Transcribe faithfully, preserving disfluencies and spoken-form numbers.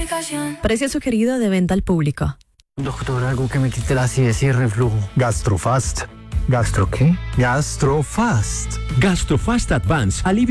aplicación. Precio sugerido de venta al público. Doctor, algo que me quite la acidez y el reflujo. Gastrofast. ¿Gastro qué? Gastrofast. Gastrofast Advance, alivio